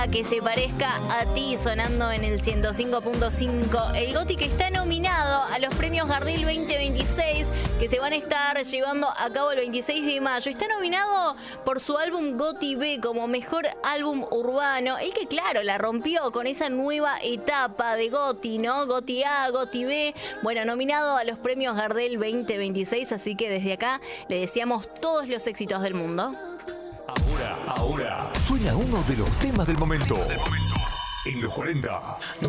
Que se parezca a ti, sonando en el 105.5. El Goti que está nominado a los premios Gardel 2026 que se van a estar llevando a cabo el 26 de mayo. Está nominado por su álbum Goti B como mejor álbum urbano. El que, claro, la rompió con esa nueva etapa de Goti, ¿no? Goti A, Goti B. Bueno, nominado a los premios Gardel 2026. Así que desde acá le deseamos todos los éxitos del mundo. Ahora, suena uno de los temas del momento. En los 40.